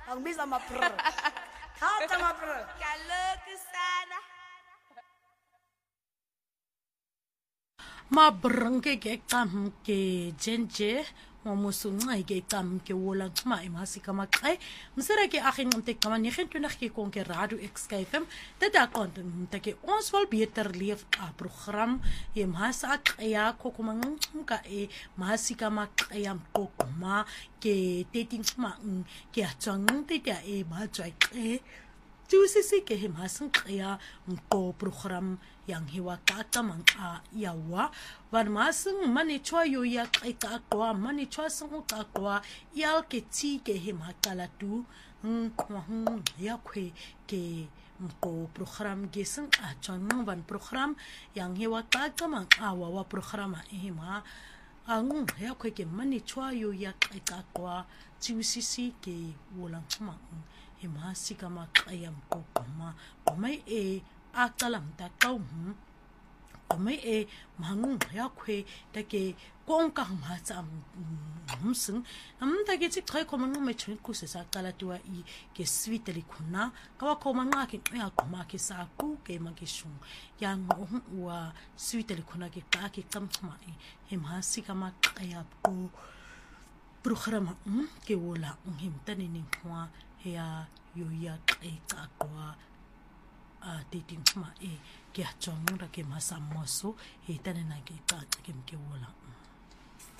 Angibiza mapr. Thatha mapr. Kaloku sana. Mabrnke ke qam ke jenje momusunga ke qam ke wola xma imasika maqay msere ke agin om te kama 29 ke kon ke radio XKFM dit akont ke ons wil beter leef a program ye masa ya kokomang ka e masika maqay am kokoma ke teting xma ke atsang te ya e ba tsai ke Jusisi ke himasang kaya mko program yang hiwa katamang a yawa van masang manichwa yo ya kakwa manichwa sang kakwa yal ke ti ke himakalatu ya kwe ke mko program gesang a chang van program yang hiwa katamang a wawa program a hima ang ya kwe ke manichwa yo ya kakwa jusisi ke wolang chumang Himasika makayam ko kumay akalam ta kaum kumay mangung yakwe take kong ka masa humseng take si kay ko manung may chun ko sa kala tuwa I ke sweet likuna kawa ko mangakin ya kumaki sa aku ke magisung yang wa sweet likuna ke kaki kamma himasika makayap ko programa ke wala himtani ni kwa ya yoya kai kakwa titing ma ke achong ra ke masamoso he tanena ke ka ke wala